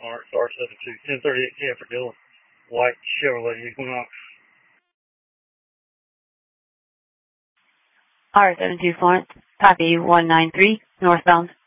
Lawrence, R72, 1038 Camper Dillon, white Chevrolet Equinox. R72 Florence, copy 193, northbound.